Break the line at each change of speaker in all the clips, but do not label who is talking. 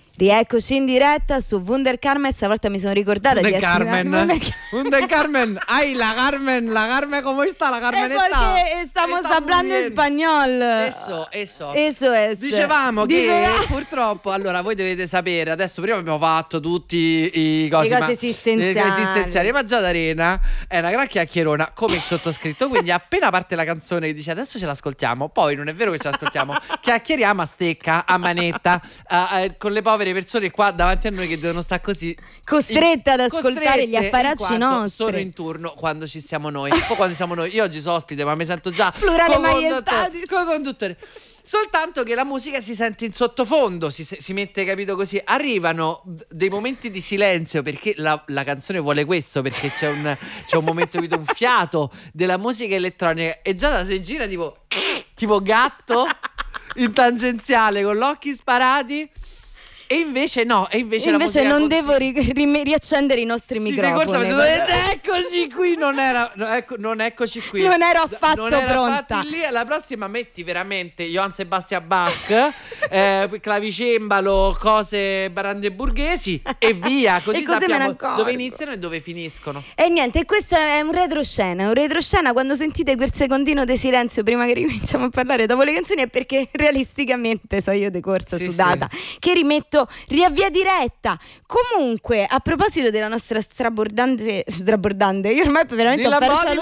Rieccoci in diretta su Wunder Carmen. Stavolta mi sono ricordata
Wunder
di attivare
Wunder Carmen. Ay, la Carmen, ¿cómo está? La Carmen está.
Porque estamos hablando español. Eso es.
Dicevamo che purtroppo, allora voi dovete sapere, adesso prima abbiamo fatto tutti i cose esistenziali, ma già D'Arena è una gran chiacchierona come il sottoscritto, quindi appena parte la canzone dice adesso ce l'ascoltiamo, poi non è vero che ce l'ascoltiamo, chiacchieriamo a stecca, a manetta, con le povere persone qua davanti a noi che devono stare così
costrette ad ascoltare gli affaracci nostri.
Sono in turno quando ci siamo noi. Poi quando siamo noi, io oggi sono ospite, ma mi sento già
plurale maiestatis
co-conduttore. Soltanto che la musica si sente in sottofondo, si mette, capito, così. Arrivano dei momenti di silenzio perché la canzone vuole questo, perché c'è un momento, capito, un fiato della musica elettronica e già da si gira tipo gatto in tangenziale con gli occhi sparati. E invece no, invece
non devo riaccendere i nostri microfoni.
Eccoci qui, non eccoci qui.
Non ero affatto pronta.
Lì, alla prossima metti veramente Johann Sebastian Bach, clavicembalo, cose brandeburghesi e via, così sappiamo dove iniziano e dove finiscono.
E niente, questo è un retroscena, quando sentite quel secondino di silenzio prima che ricominciamo a parlare dopo le canzoni è perché realisticamente so io decorsa sudata, che rimetto riavvia diretta. Comunque, a proposito della nostra strabordante, io ormai veramente ho perso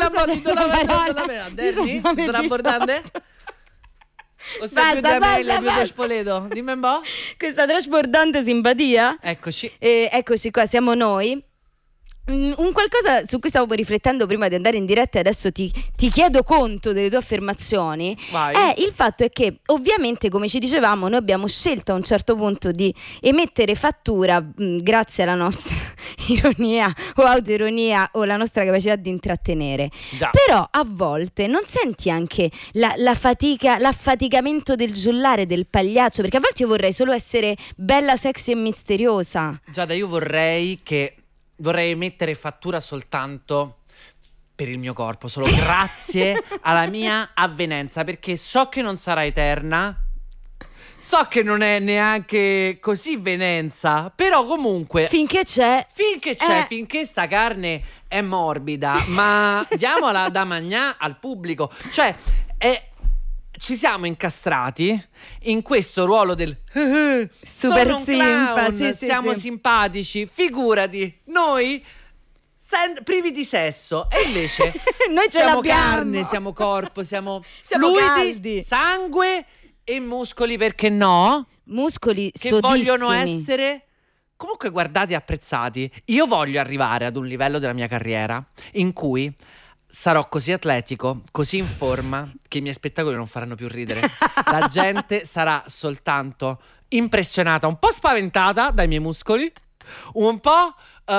strabordante. O sei più Demele, più Spoleto? Dimmi un po'.
Questa trasbordante simpatia. Eccoci qua, siamo noi. Un qualcosa su cui stavo riflettendo prima di andare in diretta e adesso ti chiedo conto delle tue affermazioni.
Vai.
Il fatto è che ovviamente, come ci dicevamo, noi abbiamo scelto a un certo punto di emettere fattura grazie alla nostra ironia o autoironia o la nostra capacità di intrattenere.
Già.
Però a volte non senti anche la fatica, l'affaticamento del giullare, del pagliaccio? Perché a volte io vorrei solo essere bella, sexy e misteriosa.
Giada, io vorrei mettere fattura soltanto per il mio corpo, solo grazie alla mia avvenenza, perché so che non sarà eterna, so che non è neanche così venenza, però comunque finché sta carne è morbida, ma diamola da mangià al pubblico, cioè ci siamo incastrati in questo ruolo del
super
simpa,
sì,
siamo simpatici, figurati, noi privi di sesso, e invece
noi ce
siamo
l'abbiamo.
carne, siamo corpo, siamo
fluidi,
caldi, sangue e muscoli, perché no?
Muscoli
che
sodissimi.
Vogliono essere comunque guardati e apprezzati. Io voglio arrivare ad un livello della mia carriera in cui sarò così atletico, così in forma, che i miei spettacoli non faranno più ridere. La gente sarà soltanto impressionata, un po' spaventata dai miei muscoli, un po'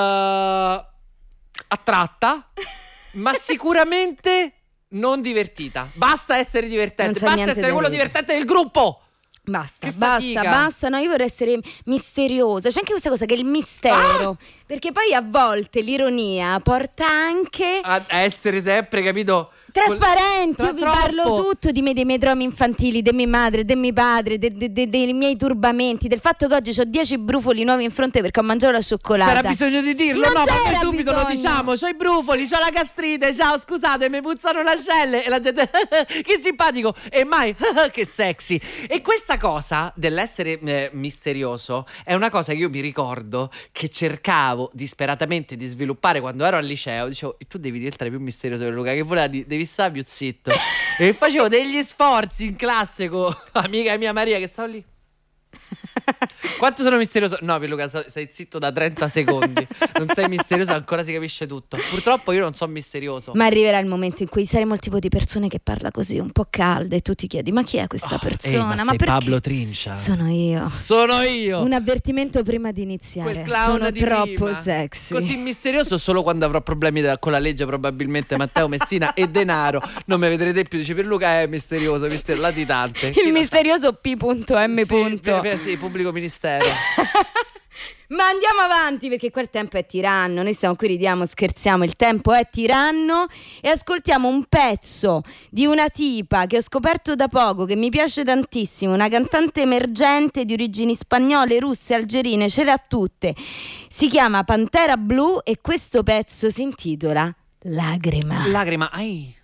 attratta, ma sicuramente non divertita. Basta essere divertente, basta essere quello divertente del gruppo.
Basta, no, io vorrei essere misteriosa. C'è anche questa cosa che è il mistero, perché poi a volte l'ironia porta anche
a essere sempre, capito,
trasparenti. Io vi parlo tutto di me, dei miei traumi infantili, di mia madre, di mio padre, dei miei turbamenti, del fatto che oggi ho 10 brufoli nuovi in fronte perché ho mangiato la cioccolata.
C'era bisogno di dirlo?
Non
no,
c'era
perché subito
bisogno.
Lo diciamo. C'ho i brufoli, c'ho la gastrite, ciao, scusate, mi puzzano le ascelle. E la gente che simpatico, e mai che sexy. E questa cosa dell'essere misterioso è una cosa che io mi ricordo che cercavo disperatamente di sviluppare quando ero al liceo. Dicevo, tu devi diventare più misterioso per Luca, che voleva devi stare più zitto. E facevo degli sforzi in classe con amica mia Maria che stavo lì. Quanto sono misterioso? No, Pierluca, sei zitto da 30 secondi. Non sei misterioso, ancora si capisce tutto. Purtroppo io non sono misterioso.
Ma arriverà il momento in cui saremo il tipo di persone che parla così, un po' calda, e tu ti chiedi: ma chi è questa persona?
Ma
sei
perché? Pablo Trincia.
Sono io. Un avvertimento prima di iniziare.
Quel clown
sono
di
troppo
prima.
Sexy.
Così misterioso solo quando avrò problemi con la legge, probabilmente Matteo Messina e denaro. Non mi vedrete più. Dice Pierluca è misterioso, latitante.
Il misterioso P.M.
Sì, pubblico ministero.
Ma andiamo avanti perché qua il tempo è tiranno. Noi stiamo qui, ridiamo, scherziamo, il tempo è tiranno. E ascoltiamo un pezzo di una tipa che ho scoperto da poco, che mi piace tantissimo, una cantante emergente di origini spagnole, russe, algerine, ce le ha tutte. Si chiama Pantera Blu e questo pezzo si intitola Lagrima.
Lagrima, ai.